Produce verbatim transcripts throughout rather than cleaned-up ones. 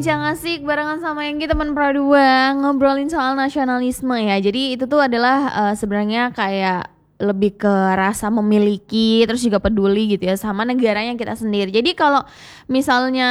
Jangan asik barengan sama Enggi teman Pro dua ngobrolin soal nasionalisme ya. Jadi itu tuh adalah uh, sebenarnya kayak lebih ke rasa memiliki terus juga peduli gitu ya sama negaranya kita sendiri. Jadi kalau misalnya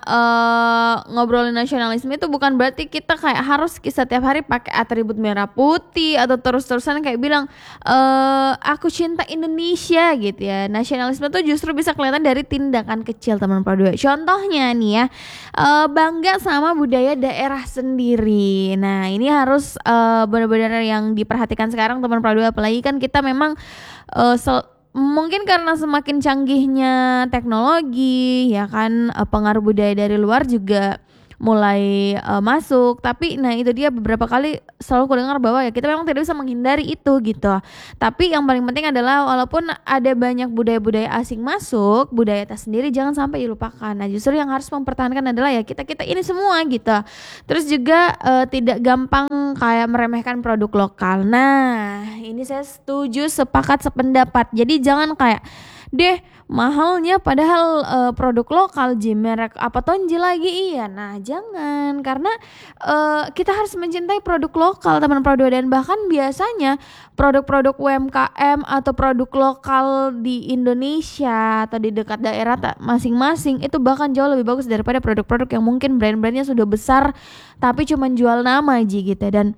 uh, ngobrolin nasionalisme itu bukan berarti kita kayak harus setiap hari pakai atribut merah putih atau terus-terusan kayak bilang uh, aku cinta Indonesia gitu ya. Nasionalisme tuh justru bisa kelihatan dari tindakan kecil teman Pro dua. Contohnya nih ya, uh, bangga sama budaya daerah sendiri. Nah ini harus uh, benar-benar yang diperhatikan sekarang teman Pro dua, apalagi kan kita memang Memang uh, sel- mungkin karena semakin canggihnya teknologi ya kan, uh, pengaruh budaya dari luar juga mulai uh, masuk. Tapi nah itu dia, beberapa kali selalu aku dengar bahwa ya kita memang tidak bisa menghindari itu gitu. Tapi yang paling penting adalah walaupun ada banyak budaya-budaya asing masuk, budaya kita sendiri jangan sampai dilupakan. Nah justru yang harus mempertahankan adalah ya kita-kita ini semua gitu. Terus juga uh, tidak gampang kayak meremehkan produk lokal. Nah ini saya setuju, sepakat, sependapat. Jadi jangan kayak deh mahalnya padahal uh, produk lokal Ji, merek apa tonji lagi. Iya, nah jangan, karena uh, kita harus mencintai produk lokal teman Pro dua. Dan bahkan biasanya produk-produk U M K M atau produk lokal di Indonesia atau di dekat daerah ta- masing-masing itu bahkan jauh lebih bagus daripada produk-produk yang mungkin brand-brandnya sudah besar tapi cuma jual nama Ji gitu. Dan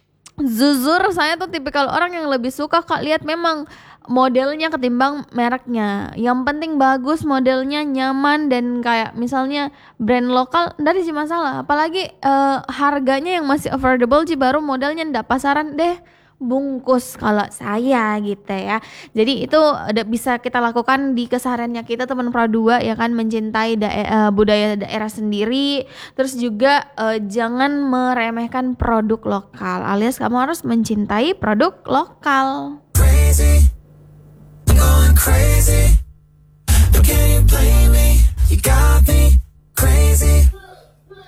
jujur saya tuh tipikal orang yang lebih suka kak lihat memang modelnya ketimbang mereknya. Yang penting bagus modelnya, nyaman, dan kayak misalnya brand lokal dari sih masalah. Apalagi uh, harganya yang masih affordable sih, baru modelnya ndak pasaran deh bungkus kalau saya gitu ya. Jadi itu udah bisa kita lakukan di kesehariannya kita teman Pro dua ya kan, mencintai dae- uh, budaya daerah sendiri. Terus juga uh, jangan meremehkan produk lokal, alias kamu harus mencintai produk lokal. Crazy, going crazy. But can you blame me? You got me crazy.